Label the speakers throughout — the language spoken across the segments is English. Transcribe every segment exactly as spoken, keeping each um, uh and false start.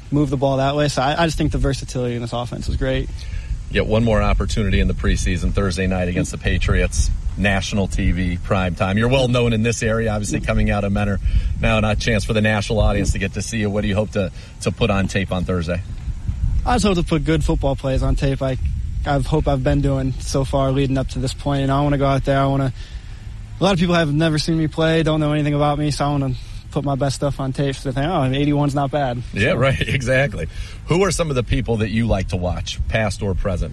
Speaker 1: move the ball that way. So I, I just think the versatility in this offense is great.
Speaker 2: Get one more opportunity in the preseason Thursday night against the Patriots. National T V, prime time. You're well known in this area, obviously coming out of Mentor. Now, not a chance for the national audience to get to see you. What do you hope to, to put on tape on Thursday?
Speaker 1: I just hope to put good football plays on tape. I I hope I've been doing so far leading up to this point. And I want to go out there. I want to. A lot of people have never seen me play, don't know anything about me, so I want to put my best stuff on tape so they think, oh, eighty-one's not bad.
Speaker 2: Yeah, so. Right, exactly. Who are some of the people that you like to watch, past or present?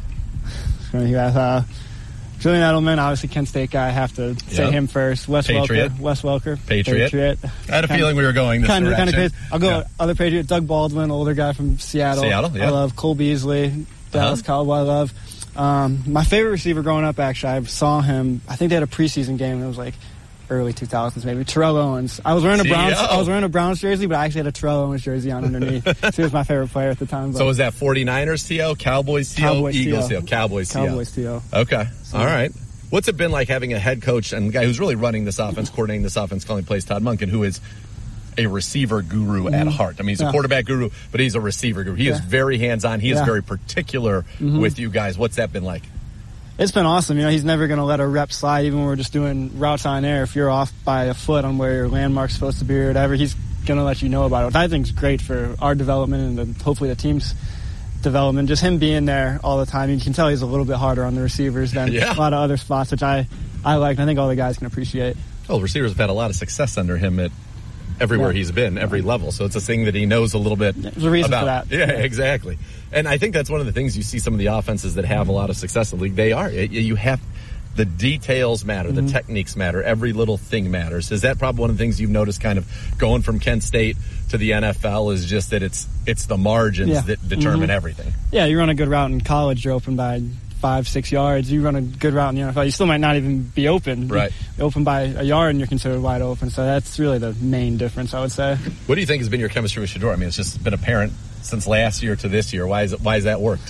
Speaker 1: Uh, Julian Edelman, obviously Kent State guy. I have to say yep. him first. Wes
Speaker 2: Patriot.
Speaker 1: Welker. Wes Welker.
Speaker 2: Patriot.
Speaker 1: Patriot.
Speaker 2: I had a kind feeling of, we were going this
Speaker 1: kind
Speaker 2: direction.
Speaker 1: Of, kind of crazy. I'll go yeah. other Patriot. Doug Baldwin, older guy from Seattle.
Speaker 2: Seattle, yeah.
Speaker 1: I love Cole Beasley. Dallas uh-huh. Caldwell, I love. Um, my favorite receiver growing up, actually, I saw him. I think they had a preseason game, and it was like early two thousands, maybe. Terrell Owens. I was wearing a Browns. I was wearing a Browns jersey, but I actually had a Terrell Owens jersey on underneath. So he was my favorite player at the time.
Speaker 2: So was that forty-niners T O, Cowboys T O,
Speaker 1: Cowboys
Speaker 2: Eagles
Speaker 1: T O.
Speaker 2: T O, Cowboys T O?
Speaker 1: Cowboys T O.
Speaker 2: Okay,
Speaker 1: so,
Speaker 2: all right. What's it been like having a head coach and the guy who's really running this offense, coordinating this offense, calling plays, Todd Monken, who is a receiver guru mm-hmm. at heart? I mean, he's yeah. a quarterback guru, but he's a receiver guru. He yeah. is very hands-on. He yeah. is very particular mm-hmm. with you guys. What's that been like?
Speaker 1: It's been awesome. You know, he's never going to let a rep slide, even when we're just doing routes on air. If you're off by a foot on where your landmark's supposed to be or whatever, he's going to let you know about it, which I think is great for our development and the, hopefully the team's development. Just him being there all the time. You can tell he's a little bit harder on the receivers than
Speaker 2: yeah.
Speaker 1: a lot of other spots, which I, I like, and I think all the guys can appreciate.
Speaker 2: Well, receivers have had a lot of success under him at everywhere yeah. he's been, every level. So it's a thing that he knows a little bit
Speaker 1: yeah, there's a reason
Speaker 2: about.
Speaker 1: For that.
Speaker 2: Yeah, yeah, exactly. And I think that's one of the things you see some of the offenses that have a lot of success in the league. They are. You have the details matter,
Speaker 1: mm-hmm.
Speaker 2: the techniques matter, every little thing matters. Is that probably one of the things you've noticed kind of going from Kent State to the N F L is just that it's it's the margins
Speaker 1: yeah.
Speaker 2: that determine
Speaker 1: mm-hmm.
Speaker 2: everything?
Speaker 1: Yeah, you run a good route in college, you're open by five, six yards. You run a good route in the N F L, you still might not even be open.
Speaker 2: Right.
Speaker 1: You're open by a yard and you're considered wide open. So that's really the main difference, I would say. What
Speaker 2: do you think has been your chemistry with Shedeur? I mean, it's just been apparent since last year to this year. Why is it, why has that worked?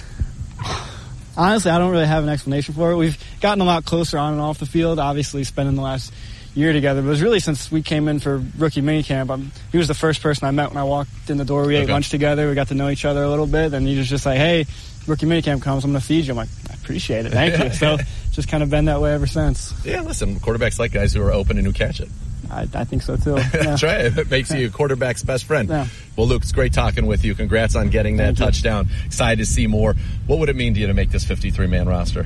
Speaker 1: Honestly, I don't really have an explanation for it. We've gotten a lot closer on and off the field, obviously spending the last year together. But it was really since we came in for rookie minicamp. Um, he was the first person I met when I walked in the door. We okay. ate lunch together. We got to know each other a little bit. And he was just like, hey, rookie minicamp comes, I'm going to feed you. I'm like, I appreciate it. Thank you. So just kind of been that way ever since.
Speaker 2: Yeah, listen, quarterbacks like guys who are open and who catch it.
Speaker 1: I, I think so, too. Yeah.
Speaker 2: That's right. It makes you a quarterback's best friend.
Speaker 1: Yeah.
Speaker 2: Well, Luke, it's great talking with you. Congrats on getting that
Speaker 1: Thank
Speaker 2: touchdown.
Speaker 1: You.
Speaker 2: Excited to see more. What would it mean to you to make this fifty-three man roster?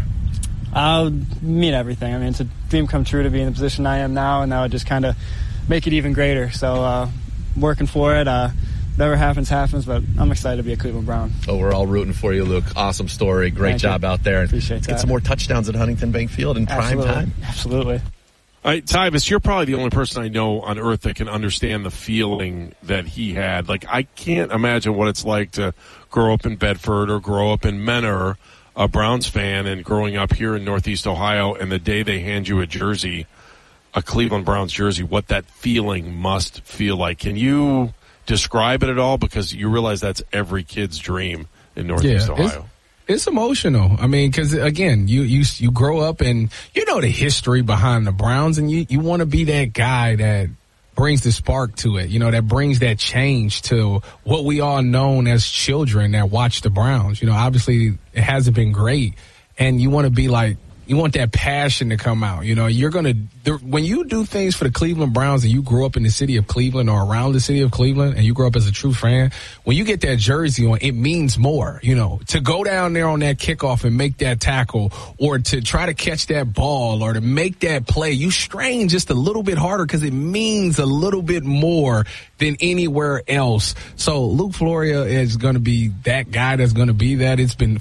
Speaker 1: Uh, mean everything. I mean, it's a dream come true to be in the position I am now, and that would just kind of make it even greater. So, uh, working for it. Uh, whatever happens, happens, but I'm excited to be a Cleveland Brown.
Speaker 2: Oh, we're all rooting for you, Luke. Awesome story. Great
Speaker 1: Thank
Speaker 2: job
Speaker 1: you.
Speaker 2: out there.
Speaker 1: Appreciate
Speaker 2: Let's
Speaker 1: that.
Speaker 2: get some more touchdowns at Huntington Bank Field in
Speaker 1: Absolutely.
Speaker 2: prime time.
Speaker 1: Absolutely.
Speaker 3: All right, Tyvis, you're probably the only person I know on earth that can understand the feeling that he had. Like, I can't imagine what it's like to grow up in Bedford or grow up in Mentor, a Browns fan, and growing up here in Northeast Ohio, and the day they hand you a jersey, a Cleveland Browns jersey, what that feeling must feel like. Can you describe it at all? Because you realize that's every kid's dream in Northeast
Speaker 4: yeah,
Speaker 3: Ohio.
Speaker 4: It's emotional. I mean, because, again, you, you you grow up and you know the history behind the Browns, and you, you want to be that guy that brings the spark to it, you know, that brings that change to what we all known as children that watch the Browns. You know, obviously it hasn't been great, and you want to be like, you want that passion to come out. You know, you're going to, when you do things for the Cleveland Browns and you grew up in the city of Cleveland or around the city of Cleveland and you grow up as a true fan, when you get that jersey on, it means more, you know, to go down there on that kickoff and make that tackle or to try to catch that ball or to make that play. You strain just a little bit harder because it means a little bit more than anywhere else. So Luke Floria is going to be that guy that's going to be that. It's been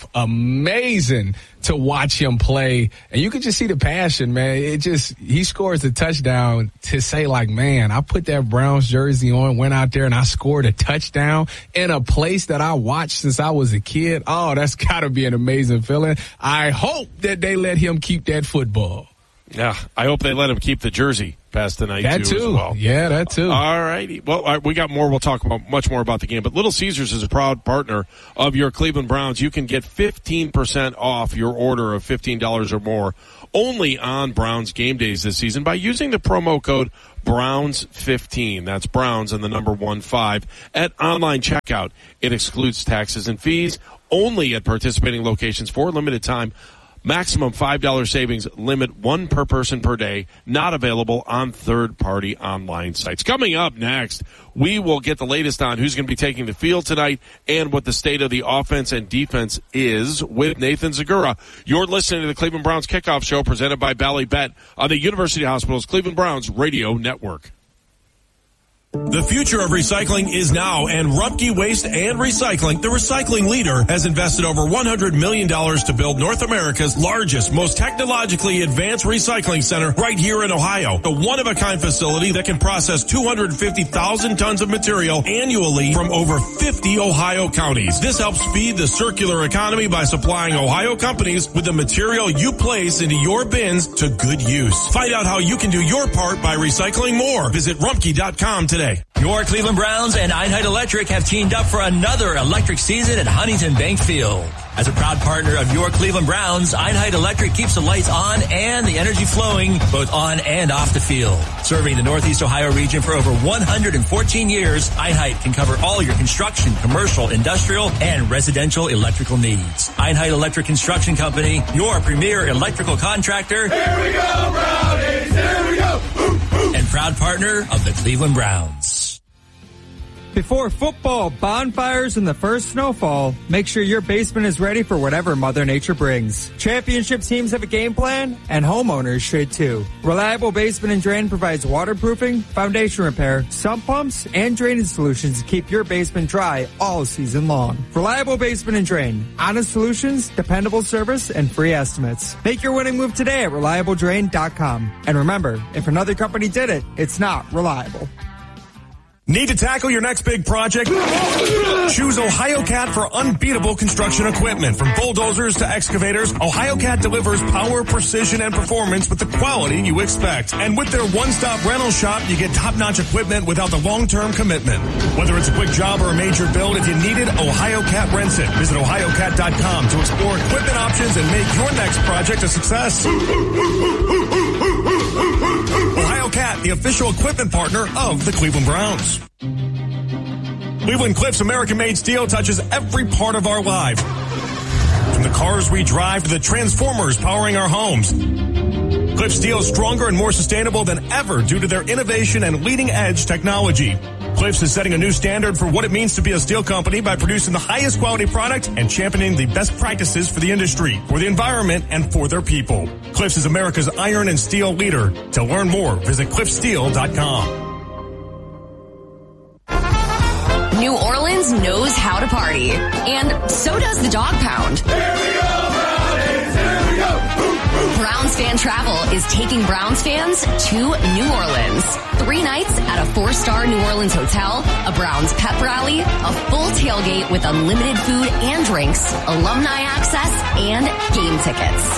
Speaker 4: amazing to watch him play, and you can just see the passion, man. It just, he scores a touchdown to say, like, man, I put that Browns jersey on, went out there, and I scored a touchdown in a place that I watched since I was a kid. Oh, that's got to be an amazing feeling. I hope that they let him keep that football.
Speaker 3: Yeah, I hope they let him keep the jersey past tonight,
Speaker 4: that
Speaker 3: too,
Speaker 4: too.
Speaker 3: as well.
Speaker 4: Yeah, that too.
Speaker 3: All righty. Well, all right, we got more. We'll talk about much more about the game. But Little Caesars is a proud partner of your Cleveland Browns. You can get fifteen percent off your order of fifteen dollars or more only on Browns game days this season by using the promo code Browns fifteen. That's Browns and the number one five at online checkout. It excludes taxes and fees only at participating locations for a limited time. Maximum five dollars savings, limit one per person per day, not available on third-party online sites. Coming up next, we will get the latest on who's going to be taking the field tonight and what the state of the offense and defense is with Nathan Zegura. You're listening to the Cleveland Browns Kickoff Show presented by Bally Bet on the University Hospital's Cleveland Browns Radio Network.
Speaker 5: The future of recycling is now, and Rumpke Waste and Recycling, the recycling leader, has invested over one hundred million dollars to build North America's largest, most technologically advanced recycling center right here in Ohio. A one-of-a-kind facility that can process two hundred fifty thousand tons of material annually from over fifty Ohio counties. This helps feed the circular economy by supplying Ohio companies with the material you place into your bins to good use. Find out how you can do your part by recycling more. Visit rumpke dot com today.
Speaker 6: Your Cleveland Browns and Einheit Electric have teamed up for another electric season at Huntington Bank Field. As a proud partner of your Cleveland Browns, Einheit Electric keeps the lights on and the energy flowing both on and off the field. Serving the Northeast Ohio region for over one hundred fourteen years, Einheit can cover all your construction, commercial, industrial, and residential electrical needs. Einheit Electric Construction Company, your premier electrical contractor.
Speaker 7: Here we go, Brownies! Here we go! Ooh, ooh.
Speaker 6: And proud partner of the Cleveland Browns.
Speaker 8: Before football, bonfires, and the first snowfall, make sure your basement is ready for whatever Mother Nature brings. Championship teams have a game plan, and homeowners should too. Reliable Basement and Drain provides waterproofing, foundation repair, sump pumps, and drainage solutions to keep your basement dry all season long. Reliable Basement and Drain. Honest solutions, dependable service, and free estimates. Make your winning move today at reliable drain dot com. And remember, if another company did it, it's not reliable.
Speaker 5: Need to tackle your next big project? Choose OhioCat for unbeatable construction equipment. From bulldozers to excavators, OhioCat delivers power, precision, and performance with the quality you expect. And with their one-stop rental shop, you get top-notch equipment without the long-term commitment. Whether it's a quick job or a major build, if you need it, OhioCat rents it. Visit ohio cat dot com to explore equipment options and make your next project a success. OhioCat, the official equipment partner of the Cleveland Browns. Cleveland Cliffs American-made steel touches every part of our life. From the cars we drive to the transformers powering our homes. Cliff Steel is stronger and more sustainable than ever due to their innovation and leading-edge technology. Cliffs is setting a new standard for what it means to be a steel company by producing the highest quality product and championing the best practices for the industry, for the environment, and for their people. Cliffs is America's iron and steel leader. To learn more, visit cliff steel dot com.
Speaker 9: New Orleans knows how to party, and so does the Dog Pound.
Speaker 7: Here we go, Brownies! Here we go! Ooh, ooh.
Speaker 9: Browns Fan Travel is taking Browns fans to New Orleans. Three nights at a four-star New Orleans hotel, a Browns pep rally, a full tailgate with unlimited food and drinks, alumni access, and game tickets.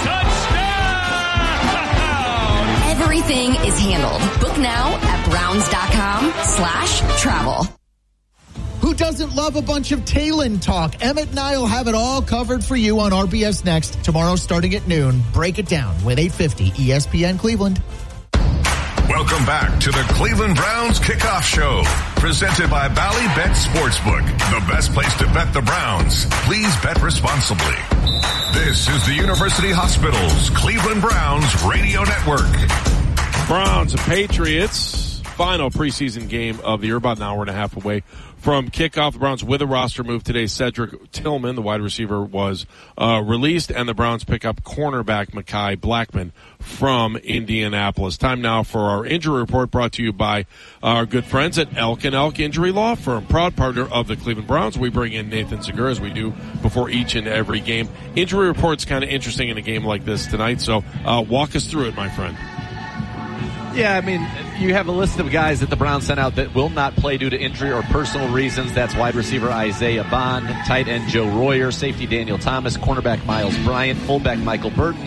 Speaker 9: Touchdown! Everything is handled. Book now at browns dot com slash travel.
Speaker 10: Who doesn't love a bunch of Talon talk? Emmett and I will have it all covered for you on R B S Next tomorrow starting at noon. Break it down with eight fifty E S P N Cleveland.
Speaker 11: Welcome back to the Cleveland Browns Kickoff Show, presented by Bally Bet Sportsbook, the best place to bet the Browns. Please bet responsibly. This is the University Hospital's Cleveland Browns Radio Network.
Speaker 3: Browns and Patriots, final preseason game of the year, about an hour and a half away from kickoff. The Browns with a roster move today. Cedric Tillman, the wide receiver, was uh, released, and the Browns pick up cornerback Mekhi Blackman from Indianapolis. Time now for our injury report, brought to you by our good friends at Elk and Elk Injury Law Firm, proud partner of the Cleveland Browns. We bring in Nathan Zegura, as we do before each and every game. Injury report's kind of interesting in a game like this tonight, so uh, walk us through it, my friend.
Speaker 12: Yeah, I mean, you have a list of guys that the Browns sent out that will not play due to injury or personal reasons. That's wide receiver Isaiah Bond, tight end Joe Royer, safety Daniel Thomas, cornerback Miles Bryant, fullback Michael Burton,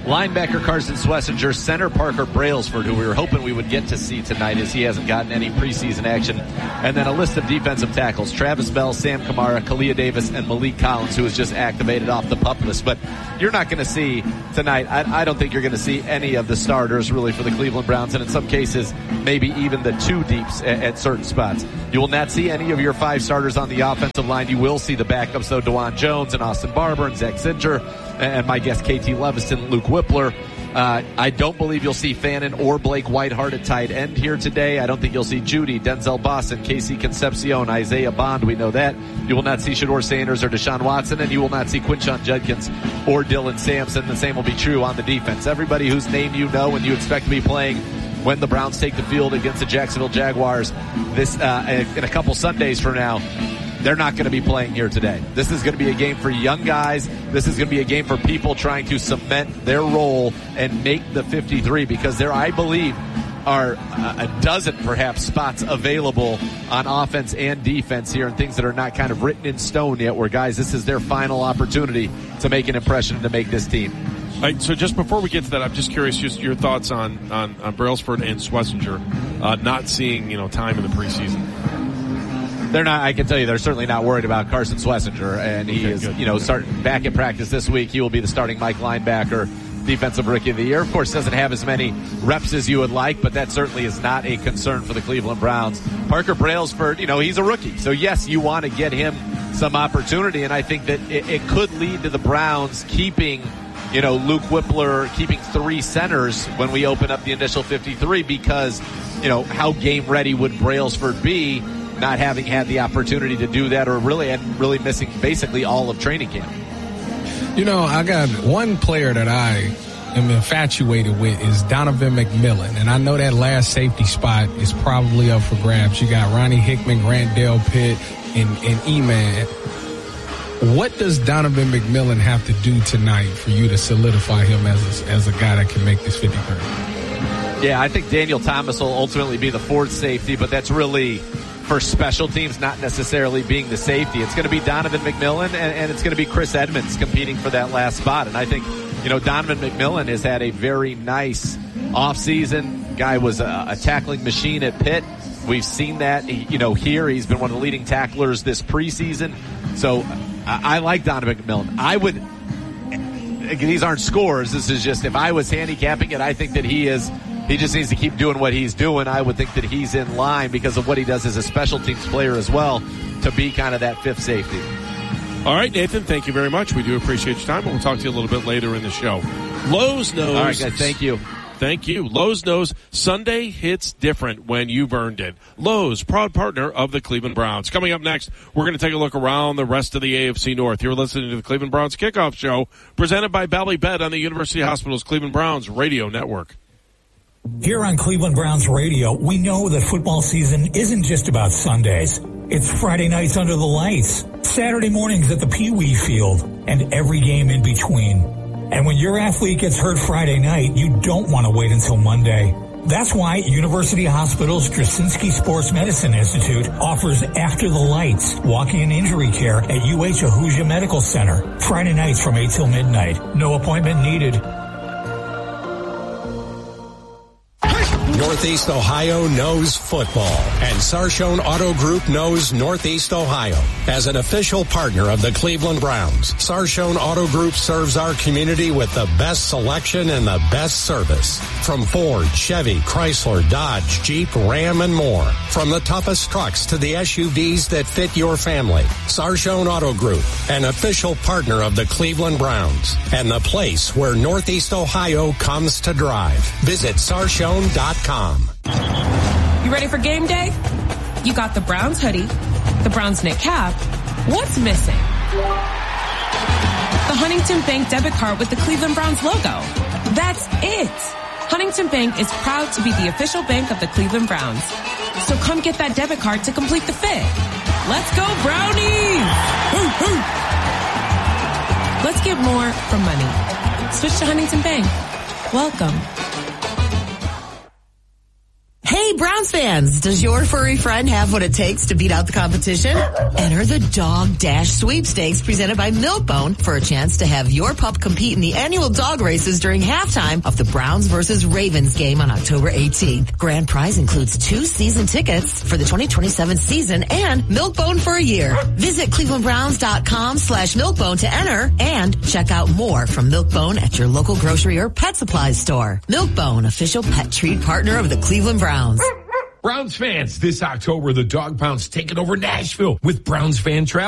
Speaker 12: linebacker Carson Schlesinger, center Parker Brailsford, who we were hoping we would get to see tonight as he hasn't gotten any preseason action, and then a list of defensive tackles, Travis Bell, Sam Kamara, Kalia Davis, and Malik Collins, who was just activated off the PUP list. But you're not going to see tonight, I, I don't think you're going to see any of the starters really for the Cleveland Browns, and in some cases, maybe even the two deeps at, at certain spots. You will not see any of your five starters on the offensive line. You will see the backups, though, DeJuan Jones and Austin Barber and Zach Zinger, and my guess K T Leviston, Luke Whippler. Uh, I don't believe you'll see Fannin or Blake Whiteheart at tight end here today. I don't think you'll see Judy, Denzel Boston, Casey Concepcion, Isaiah Bond. We know that. You will not see Shedeur Sanders or Deshaun Watson, and you will not see Quinshon Judkins or Dylan Sampson. The same will be true on the defense. Everybody whose name you know and you expect to be playing when the Browns take the field against the Jacksonville Jaguars this uh, in a couple Sundays from now, they're not going to be playing here today. This is going to be a game for young guys. This is going to be a game for people trying to cement their role and make the fifty-three, because there, I believe, are a dozen perhaps spots available on offense and defense here, and things that are not kind of written in stone yet, where guys, this is their final opportunity to make an impression and to make this team.
Speaker 3: Right, so just before we get to that, I'm just curious, just your thoughts on on, on Brailsford and Schlesinger uh, not seeing you know time in the preseason.
Speaker 12: They're not. I can tell you, they're certainly not worried about Carson Schlesinger, and he okay, is, good. you know, starting back at practice this week. He will be the starting Mike linebacker, defensive rookie of the year. Of course, doesn't have as many reps as you would like, but that certainly is not a concern for the Cleveland Browns. Parker Brailsford, you know, he's a rookie, so yes, you want to get him some opportunity, and I think that it, it could lead to the Browns keeping, you know, Luke Whippler, keeping three centers when we open up the initial fifty-three, because, you know, how game ready would Brailsford be, not having had the opportunity to do that, or really and really missing basically all of training camp.
Speaker 4: You know, I got one player that I am infatuated with is Donovan McMillan, and I know that last safety spot is probably up for grabs. You got Ronnie Hickman, Grant Dale Pitt, and, and E-Man. What does Donovan McMillan have to do tonight for you to solidify him as a, as a guy that can make this fifty-three?
Speaker 12: Yeah, I think Daniel Thomas will ultimately be the fourth safety, but that's really for special teams, not necessarily being the safety. It's going to be Donovan McMillan, and, and it's going to be Chris Edmonds competing for that last spot. And I think, you know, Donovan McMillan has had a very nice offseason. Guy was a, a tackling machine at Pitt. We've seen that, you know, here. He's been one of the leading tacklers this preseason. So I, I like Donovan McMillan. I would, these aren't scores. This is just, if I was handicapping it, I think that he is, he just needs to keep doing what he's doing. I would think that he's in line, because of what he does as a special teams player as well, to be kind of that fifth safety.
Speaker 3: All right, Nathan, thank you very much. We do appreciate your time, and we'll talk to you a little bit later in the show. Lowe's knows.
Speaker 12: All right, guys, thank you.
Speaker 3: Thank you. Lowe's knows Sunday hits different when you've earned it. Lowe's, proud partner of the Cleveland Browns. Coming up next, we're going to take a look around the rest of the A F C North. You're listening to the Cleveland Browns Kickoff Show, presented by Bally Bet on the University Hospital's Cleveland Browns Radio Network.
Speaker 13: Here on Cleveland Browns Radio, we know that football season isn't just about Sundays. It's Friday nights under the lights, Saturday mornings at the Pee Wee Field, and every game in between. And when your athlete gets hurt Friday night, you don't want to wait until Monday. That's why University Hospital's Straczynski Sports Medicine Institute offers After the Lights, walk-in and injury care at U H Ahuja Medical Center. Friday nights from eight till midnight. No appointment needed.
Speaker 14: Northeast Ohio knows football, and Sarshone Auto Group knows Northeast Ohio. As an official partner of the Cleveland Browns, Sarshone Auto Group serves our community with the best selection and the best service. From Ford, Chevy, Chrysler, Dodge, Jeep, Ram, and more. From the toughest trucks to the S U Vs that fit your family. Sarshone Auto Group, an official partner of the Cleveland Browns, and the place where Northeast Ohio comes to drive. Visit sarshone dot com.
Speaker 15: You ready for game day? You got the Browns hoodie, the Browns knit cap. What's missing? The Huntington Bank debit card with the Cleveland Browns logo. That's it. Huntington Bank is proud to be the official bank of the Cleveland Browns. So come get that debit card to complete the fit. Let's go Brownies! Hoo, hoo. Let's get more from money. Switch to Huntington Bank. Welcome.
Speaker 16: Hey, Hey, Browns fans, does your furry friend have what it takes to beat out the competition? Enter the Dog Dash Sweepstakes presented by Milkbone for a chance to have your pup compete in the annual dog races during halftime of the Browns versus Ravens game on October eighteenth. Grand prize includes two season tickets for the twenty twenty-seven season and Milkbone for a year. Visit clevelandbrowns.com slash Milkbone to enter and check out more from Milkbone at your local grocery or pet supplies store. Milkbone, official pet treat partner of the Cleveland Browns.
Speaker 17: Browns fans, this October, the Dog Pound's taking over Nashville with Browns fan travel.